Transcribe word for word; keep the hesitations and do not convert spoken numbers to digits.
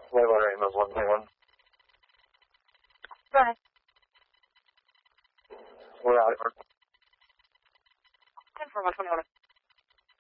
Wait, wait, wait, one twenty-one. Go ahead. We're out. ten for one twenty-one.